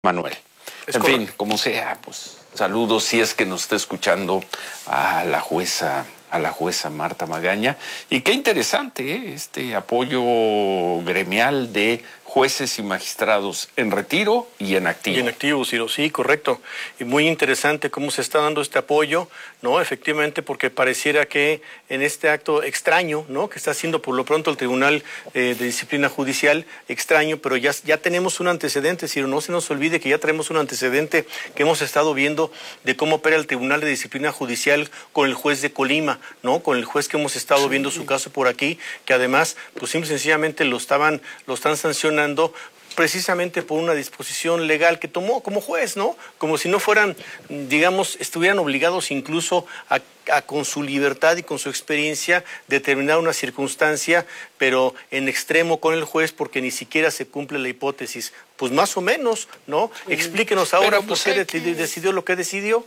Manuel. En fin, como sea, pues saludos si es que nos está escuchando a la jueza Marta Magaña. Y qué interesante, este apoyo gremial de jueces y magistrados en retiro y en activo. Y en activo, Ciro, sí, correcto. Y muy interesante cómo se está dando este apoyo, ¿no? Efectivamente, porque pareciera que en este acto extraño, ¿no? Que está haciendo por lo pronto el Tribunal de Disciplina Judicial, extraño, pero ya tenemos un antecedente, Ciro, no se nos olvide que ya tenemos un antecedente que hemos estado viendo de cómo opera el Tribunal de Disciplina Judicial con el juez de Colima, ¿no? Con el juez que hemos estado viendo su caso por aquí, que además, pues simple y sencillamente lo están sancionando precisamente por una disposición legal que tomó como juez, ¿no? Como si no fueran, digamos, estuvieran obligados incluso a con su libertad y con su experiencia determinar una circunstancia, pero en extremo con el juez porque ni siquiera se cumple la hipótesis. Pues más o menos, ¿no? Explíquenos ahora por qué decidió lo que decidió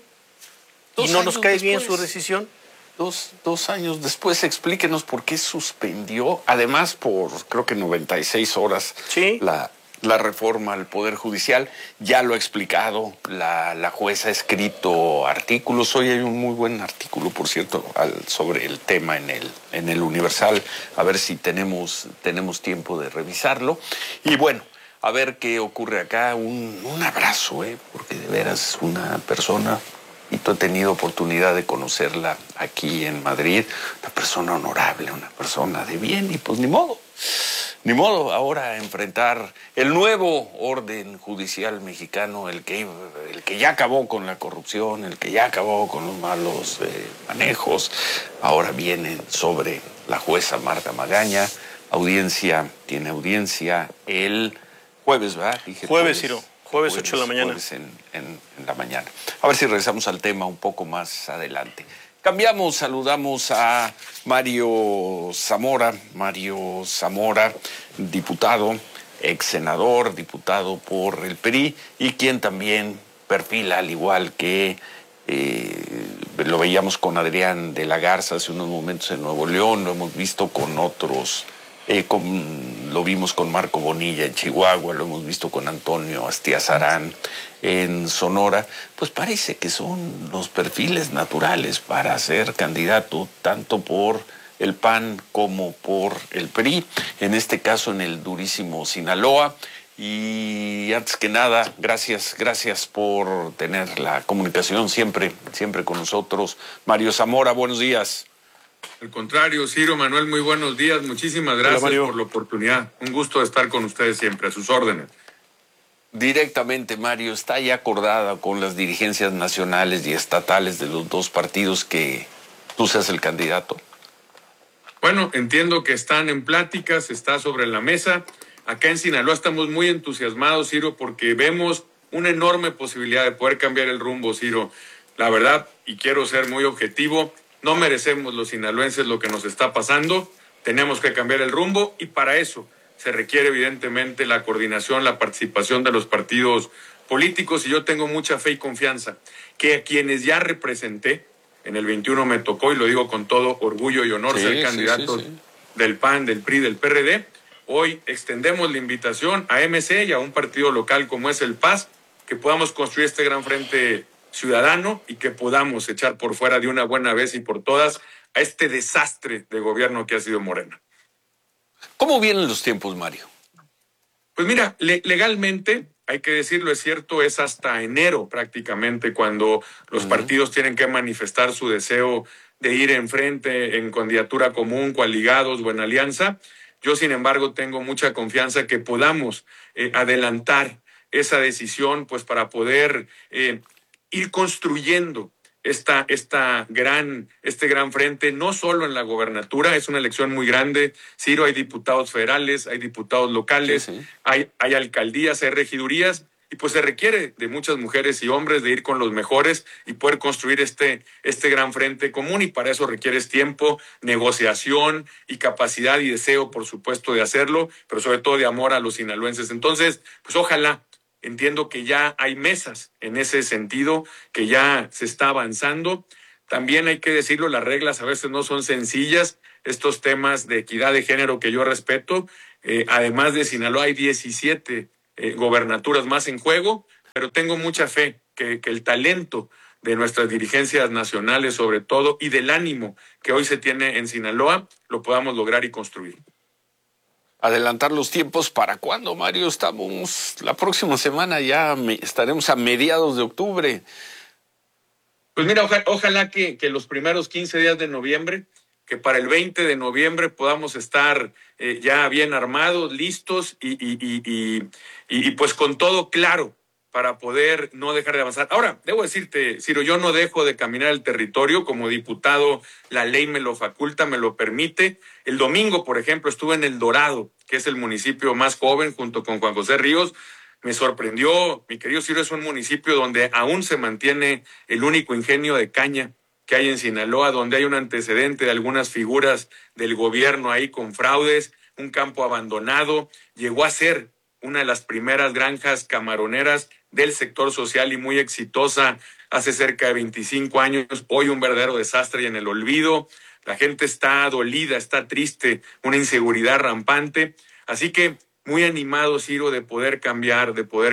y no nos cae bien su decisión. Dos años después, explíquenos por qué suspendió, además por creo que 96 horas, ¿sí?, la reforma al Poder Judicial. Ya lo ha explicado, la jueza ha escrito artículos. Hoy hay un muy buen artículo, por cierto, sobre el tema en el Universal. A ver si tenemos tiempo de revisarlo. Y bueno, a ver qué ocurre acá. Un abrazo, porque de veras una persona... Y tú has tenido oportunidad de conocerla aquí en Madrid, una persona honorable, una persona de bien, y pues ni modo ahora enfrentar el nuevo orden judicial mexicano, el que ya acabó con la corrupción, el que ya acabó con los malos manejos. Ahora vienen sobre la jueza Marta Magaña. Tiene audiencia el jueves, ¿verdad? Jueves, Ciro. Jueves 8 de la mañana. Jueves en la mañana. A ver si regresamos al tema un poco más adelante. Cambiamos, saludamos a Mario Zamora, diputado, ex senador, diputado por el PRI, y quien también perfila, al igual que lo veíamos con Adrián de la Garza hace unos momentos en Nuevo León, lo hemos visto con otros. Lo vimos con Marco Bonilla en Chihuahua, lo hemos visto con Antonio Astiazarán en Sonora. Pues parece que son los perfiles naturales para ser candidato tanto por el PAN como por el PRI, en este caso en el durísimo Sinaloa. Y antes que nada, gracias por tener la comunicación siempre con nosotros. Mario Zamora, buenos días. Al contrario, Ciro, Manuel, muy buenos días. Muchísimas gracias por la oportunidad. Un gusto estar con ustedes siempre, a sus órdenes. Directamente, Mario, ¿está ya acordada con las dirigencias nacionales y estatales de los dos partidos que tú seas el candidato? Bueno, entiendo que están en pláticas, está sobre la mesa. Acá en Sinaloa estamos muy entusiasmados, Ciro, porque vemos una enorme posibilidad de poder cambiar el rumbo, Ciro. La verdad, y quiero ser muy objetivo, no merecemos los sinaloenses lo que nos está pasando, tenemos que cambiar el rumbo y para eso se requiere evidentemente la coordinación, la participación de los partidos políticos, y yo tengo mucha fe y confianza que a quienes ya representé, en el 21 me tocó, y lo digo con todo orgullo y honor, ser candidato del PAN, del PRI, del PRD, hoy extendemos la invitación a MC y a un partido local como es el PAS, que podamos construir este gran frente ciudadano y que podamos echar por fuera de una buena vez y por todas a este desastre de gobierno que ha sido Morena. ¿Cómo vienen los tiempos, Mario? Pues mira, legalmente, hay que decirlo, es cierto, es hasta enero prácticamente cuando los partidos tienen que manifestar su deseo de ir en frente, en candidatura común, coaligados o en alianza. Yo, sin embargo, tengo mucha confianza que podamos adelantar esa decisión, pues para poder ir construyendo este gran frente, no solo en la gobernatura, es una elección muy grande, Ciro, hay diputados federales, hay diputados locales, hay alcaldías, hay regidurías, y pues se requiere de muchas mujeres y hombres de ir con los mejores y poder construir este gran frente común, y para eso requieres tiempo, negociación y capacidad y deseo, por supuesto, de hacerlo, pero sobre todo de amor a los sinaloenses. Entonces, pues ojalá. Entiendo que ya hay mesas en ese sentido, que ya se está avanzando. También hay que decirlo, las reglas a veces no son sencillas. Estos temas de equidad de género que yo respeto, además de Sinaloa hay 17 gobernaturas más en juego. pero tengo mucha fe que el talento de nuestras dirigencias nacionales sobre todo y del ánimo que hoy se tiene en Sinaloa, lo podamos lograr y construir. Adelantar los tiempos, ¿para cuándo, Mario? Estamos, la próxima semana ya estaremos a mediados de octubre. Pues mira, ojalá que los primeros 15 días de noviembre, que para el 20 de noviembre podamos estar ya bien armados, listos y pues con todo claro para poder no dejar de avanzar. Ahora, debo decirte, Ciro, yo no dejo de caminar el territorio como diputado, la ley me lo faculta, me lo permite. El domingo, por ejemplo, estuve en El Dorado, que es el municipio más joven, junto con Juan José Ríos. Me sorprendió, mi querido Ciro, es un municipio donde aún se mantiene el único ingenio de caña que hay en Sinaloa, donde hay un antecedente de algunas figuras del gobierno ahí con fraudes, un campo abandonado, llegó a ser una de las primeras granjas camaroneras del sector social y muy exitosa hace cerca de 25 años, hoy un verdadero desastre y en el olvido. La gente está dolida, está triste, una inseguridad rampante. Así que muy animado, Ciro, de poder cambiar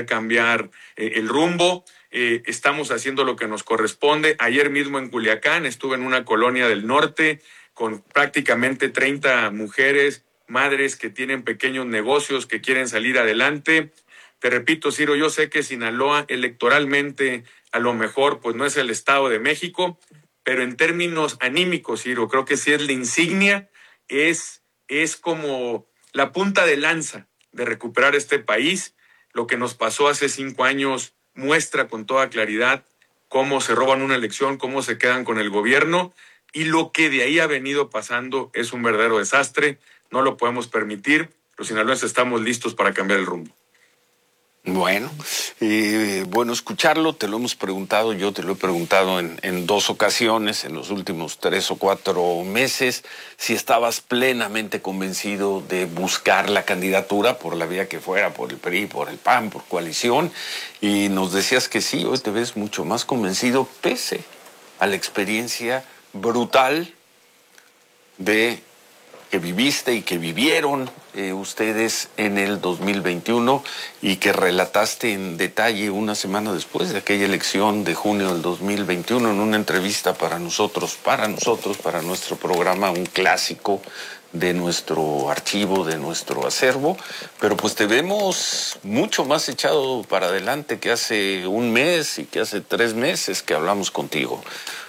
el rumbo. Estamos haciendo lo que nos corresponde. Ayer mismo en Culiacán estuve en una colonia del norte con prácticamente 30 mujeres, madres que tienen pequeños negocios, que quieren salir adelante. Te repito, Ciro, yo sé que Sinaloa electoralmente a lo mejor pues no es el Estado de México, pero en términos anímicos, Ciro, creo que sí es la insignia, es como la punta de lanza de recuperar este país. Lo que nos pasó hace 5 años muestra con toda claridad cómo se roban una elección, cómo se quedan con el gobierno, y lo que de ahí ha venido pasando es un verdadero desastre. No lo podemos permitir. Los sinaloenses estamos listos para cambiar el rumbo. Bueno, bueno escucharlo, te lo hemos preguntado, yo te lo he preguntado en 2 ocasiones, en los últimos 3 o 4 meses, si estabas plenamente convencido de buscar la candidatura por la vía que fuera, por el PRI, por el PAN, por coalición, y nos decías que sí, hoy te ves mucho más convencido, pese a la experiencia brutal que viviste y que vivieron ustedes en el 2021 y que relataste en detalle una semana después de aquella elección de junio del 2021 en una entrevista para nosotros, para nuestro programa, un clásico de nuestro archivo, de nuestro acervo, pero pues te vemos mucho más echado para adelante que hace un mes y que hace 3 meses que hablamos contigo.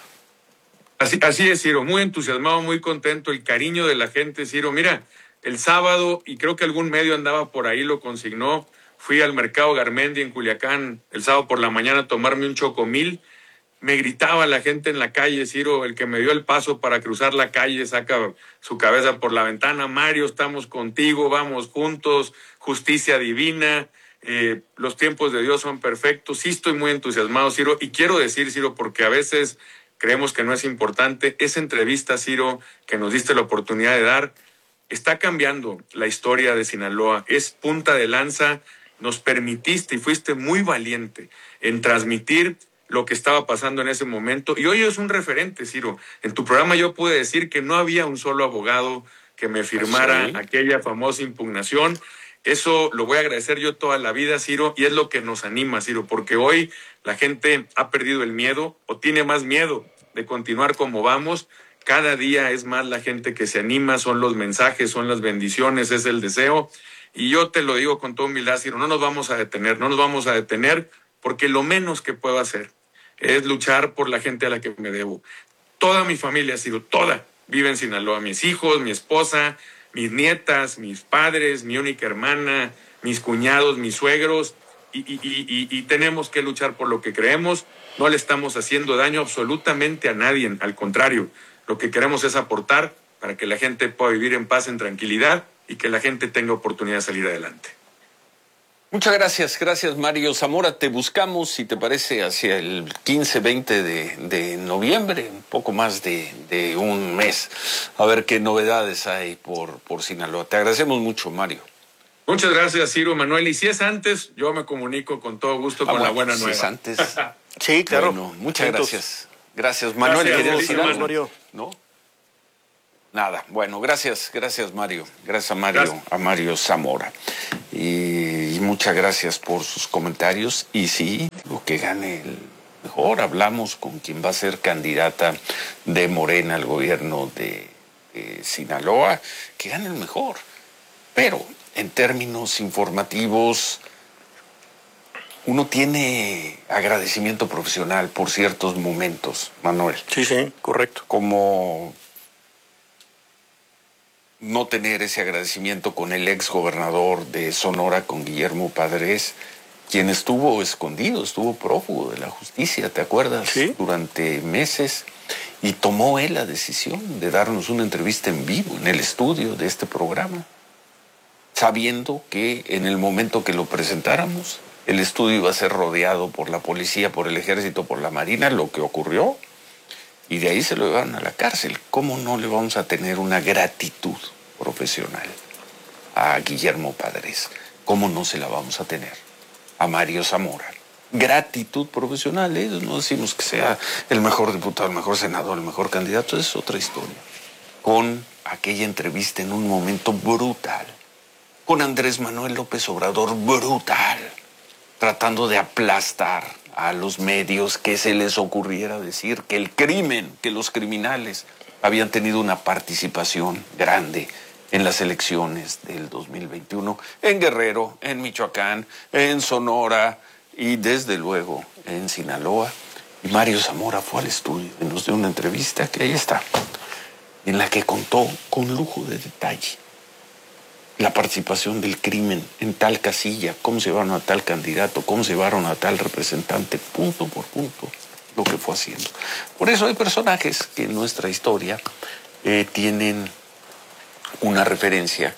Así es, Ciro, muy entusiasmado, muy contento, el cariño de la gente, Ciro. Mira, el sábado, y creo que algún medio andaba por ahí, lo consignó, fui al mercado Garmendi en Culiacán el sábado por la mañana a tomarme un chocomil. Me gritaba la gente en la calle, Ciro, el que me dio el paso para cruzar la calle, saca su cabeza por la ventana. Mario, estamos contigo, vamos juntos, justicia divina, los tiempos de Dios son perfectos. Sí estoy muy entusiasmado, Ciro, y quiero decir, Ciro, porque a veces creemos que no es importante. Esa entrevista, Ciro, que nos diste la oportunidad de dar, está cambiando la historia de Sinaloa. Es punta de lanza. Nos permitiste y fuiste muy valiente en transmitir lo que estaba pasando en ese momento. Y hoy es un referente, Ciro. En tu programa yo pude decir que no había un solo abogado que me firmara aquella famosa impugnación. Eso lo voy a agradecer yo toda la vida, Ciro, y es lo que nos anima, Ciro, porque hoy la gente ha perdido el miedo o tiene más miedo de continuar como vamos. Cada día es más la gente que se anima, son los mensajes, son las bendiciones, es el deseo. Y yo te lo digo con toda humildad, Ciro, no nos vamos a detener porque lo menos que puedo hacer es luchar por la gente a la que me debo. Toda mi familia, Ciro, toda, vive en Sinaloa. Mis hijos, mi esposa, mis nietas, mis padres, mi única hermana, mis cuñados, mis suegros, y tenemos que luchar por lo que creemos. No le estamos haciendo daño absolutamente a nadie, al contrario, lo que queremos es aportar para que la gente pueda vivir en paz, en tranquilidad y que la gente tenga oportunidad de salir adelante. Muchas gracias Mario Zamora. Te buscamos, si te parece, hacia el 15-20 de noviembre, un poco más de un mes, a ver qué novedades hay por Sinaloa. Te agradecemos mucho, Mario. Muchas gracias, Ciro, Manuel. Y si es antes, yo me comunico con todo gusto con la buena nueva. Si es antes. Sí, claro. Bueno, muchas gracias. Gracias, Manuel. Gracias, decir algo? Mario. ¿No? Nada. Bueno, gracias Mario. Gracias a Mario, Gracias. a Mario Zamora. Y muchas gracias por sus comentarios. Y sí, lo que gane el mejor. Hablamos con quien va a ser candidata de Morena al gobierno de Sinaloa, que gane el mejor. Pero en términos informativos, uno tiene agradecimiento profesional por ciertos momentos, Manuel. Sí, sí, correcto. Como no tener ese agradecimiento con el ex gobernador de Sonora, con Guillermo Padres, quien estuvo escondido, estuvo prófugo de la justicia, ¿te acuerdas? Sí. Durante meses, y tomó él la decisión de darnos una entrevista en vivo en el estudio de este programa, sabiendo que en el momento que lo presentáramos, el estudio iba a ser rodeado por la policía, por el ejército, por la marina, lo que ocurrió, y de ahí se lo llevaron a la cárcel. ¿Cómo no le vamos a tener una gratitud profesional a Guillermo Padres? ¿Cómo no se la vamos a tener a Mario Zamora? Gratitud profesional, ¿eh? No decimos que sea el mejor diputado, el mejor senador, el mejor candidato, es otra historia. Con aquella entrevista en un momento brutal, con Andrés Manuel López Obrador, brutal, tratando de aplastar a los medios que se les ocurriera decir que el crimen, que los criminales habían tenido una participación grande en las elecciones del 2021, en Guerrero, en Michoacán, en Sonora y desde luego en Sinaloa. Y Mario Zamora fue al estudio y nos dio una entrevista que ahí está, en la que contó con lujo de detalle la participación del crimen en tal casilla, cómo se llevaron a tal candidato, cómo se llevaron a tal representante, punto por punto, lo que fue haciendo. Por eso hay personajes que en nuestra historia tienen una referencia,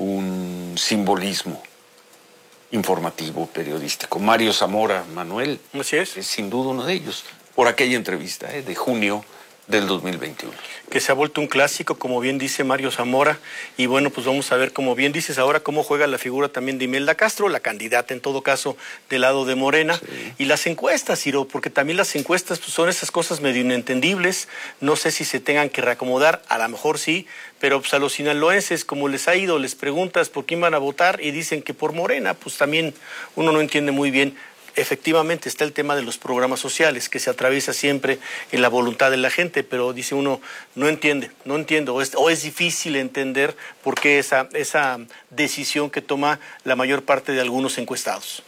un simbolismo informativo, periodístico. Mario Zamora, Manuel, Así es sin duda uno de ellos, por aquella entrevista de junio del 2021. Que se ha vuelto un clásico, como bien dice Mario Zamora, y bueno, pues vamos a ver, como bien dices ahora, cómo juega la figura también de Imelda Castro, la candidata en todo caso del lado de Morena, sí. Y las encuestas, Ciro, porque también las encuestas pues, son esas cosas medio inentendibles, no sé si se tengan que reacomodar, a lo mejor sí, pero pues a los sinaloenses, como les ha ido, les preguntas por quién van a votar y dicen que por Morena, pues también uno no entiende muy bien. Efectivamente está el tema de los programas sociales que se atraviesa siempre en la voluntad de la gente, pero dice uno, no entiendo, o es difícil entender por qué esa decisión que toma la mayor parte de algunos encuestados.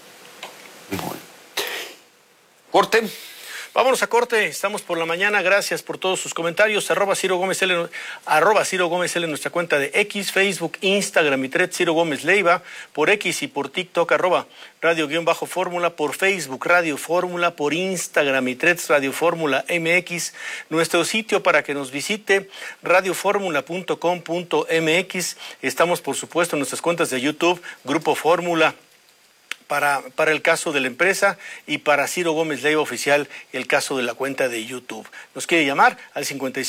Bueno. Corte. Vámonos a corte, estamos por la mañana, gracias por todos sus comentarios, @Ciro Gómez L, nuestra cuenta de X, Facebook, Instagram y Threads, Ciro Gómez Leiva, por X y por TikTok, @Radio_Fórmula, por Facebook, Radio Fórmula, por Instagram y Threads, Radio Fórmula MX, nuestro sitio para que nos visite, radioformula.com.mx, estamos por supuesto en nuestras cuentas de YouTube, Grupo Fórmula, para el caso de la empresa y para Ciro Gómez Leiva Oficial el caso de la cuenta de YouTube. Nos quiere llamar al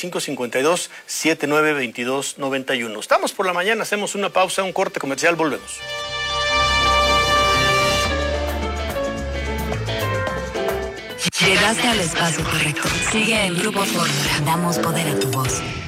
5552-792291. Estamos por la mañana, hacemos una pausa, un corte comercial, volvemos. Llegaste al espacio correcto. Sigue en Grupo Fórmula. Damos poder a tu voz.